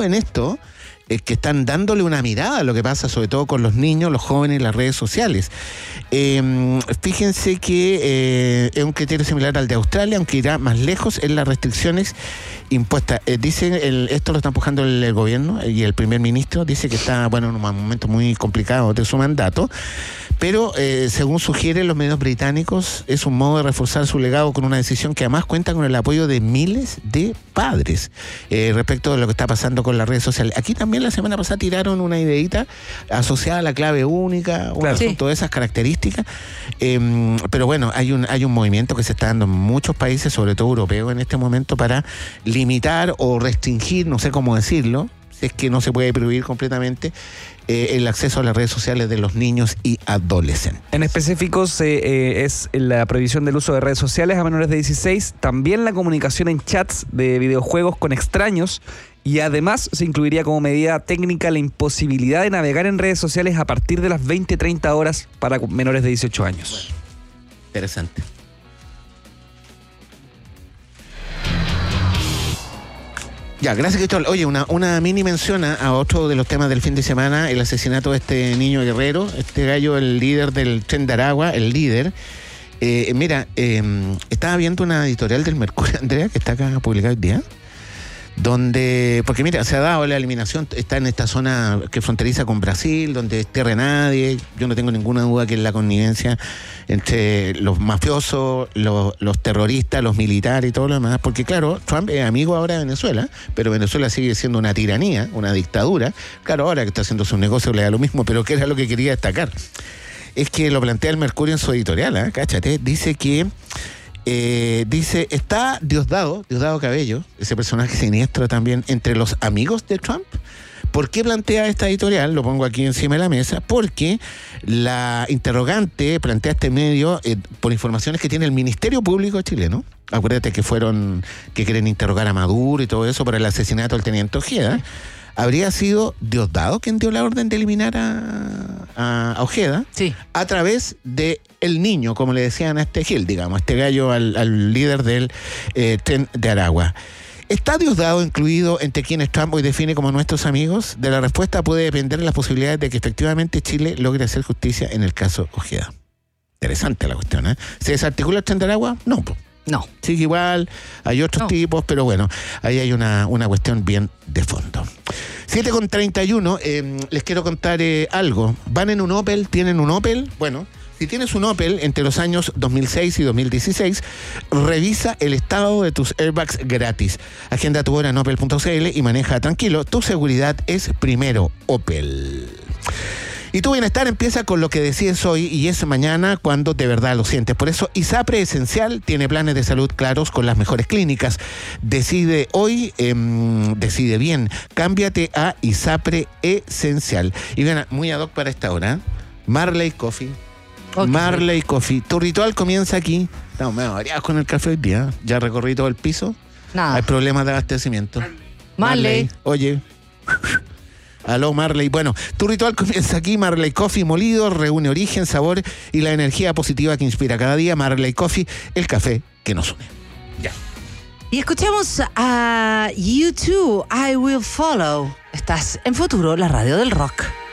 en esto que están dándole una mirada a lo que pasa, sobre todo con los niños, los jóvenes y las redes sociales. Fíjense que es un criterio similar al de Australia, aunque irá más lejos en las restricciones impuestas. Dicen, esto lo está empujando el gobierno y el primer ministro dice que está, en un momento muy complicado de su mandato, pero según sugieren los medios británicos, es un modo de reforzar su legado con una decisión que además cuenta con el apoyo de miles de padres respecto de lo que está pasando con las redes sociales. Aquí también la semana pasada tiraron una ideita asociada a la clave única, un asunto de esas características, pero bueno, hay un movimiento que se está dando en muchos países, sobre todo europeos en este momento, para limitar o restringir, no sé cómo decirlo, si es que no se puede prohibir completamente el acceso a las redes sociales de los niños y adolescentes. En específico es la prohibición del uso de redes sociales a menores de 16, también la comunicación en chats de videojuegos con extraños, y además se incluiría como medida técnica la imposibilidad de navegar en redes sociales a partir de las 20-30 horas para menores de 18 años. Bueno, interesante. Ya, gracias, Cristóbal. Oye, una mini mención a otro de los temas del fin de semana, el asesinato de este niño guerrero, este gallo, el líder del Tren de Aragua, el líder. Estaba viendo una editorial del Mercurio, Andrea, que está acá publicada hoy día, porque mira, se ha dado la eliminación, está en esta zona que fronteriza con Brasil, donde es tierra de nadie. Yo no tengo ninguna duda que es la connivencia entre los mafiosos, los terroristas, los militares y todo lo demás, porque claro, Trump es amigo ahora de Venezuela, pero Venezuela sigue siendo una tiranía, una dictadura. Claro, ahora que está haciendo su negocio le da lo mismo, pero ¿qué era lo que quería destacar? Es que lo plantea el Mercurio en su editorial, cáchate, dice que está Diosdado Cabello, ese personaje siniestro también, entre los amigos de Trump. ¿Por qué plantea esta editorial? Lo pongo aquí encima de la mesa. Porque la interrogante plantea este medio por informaciones que tiene el Ministerio Público chileno. Acuérdate que quieren interrogar a Maduro y todo eso por el asesinato del teniente Ojeda. Habría sido Diosdado quien dio la orden de eliminar a Ojeda, sí, a través de el niño, como le decían a este Gil, digamos, este gallo al líder del Tren de Aragua. ¿Está Diosdado incluido entre quienes Trump hoy define como nuestros amigos? De la respuesta puede depender de las posibilidades de que efectivamente Chile logre hacer justicia en el caso Ojeda. Interesante la cuestión, ¿eh? ¿Se desarticula el Tren de Aragua? No, no. Sigue igual, hay otros tipos, pero bueno, ahí hay una cuestión bien de fondo. 7:31, les quiero contar algo. ¿Van en un Opel? ¿Tienen un Opel? Bueno, si tienes un Opel entre los años 2006 y 2016, revisa el estado de tus airbags gratis. Agenda tu hora en opel.cl y maneja tranquilo. Tu seguridad es primero, Opel. Y tu bienestar empieza con lo que decides hoy y es mañana cuando de verdad lo sientes. Por eso ISAPRE Esencial tiene planes de salud claros con las mejores clínicas. Decide hoy, decide bien. Cámbiate a ISAPRE Esencial. Y bien, muy ad hoc para esta hora, Marley Coffee. Okay. Marley Coffee. Tu ritual comienza aquí. Estamos medio variados con el café hoy día. Ya recorrí todo el piso. Nada. Hay problemas de abastecimiento. Marley. Oye. Aló, Marley. Bueno, tu ritual comienza aquí. Marley Coffee molido, reúne origen, sabor y la energía positiva que inspira cada día. Marley Coffee, el café que nos une. Ya. Y escuchamos a U2, I Will Follow. Estás en Futuro, la radio del rock.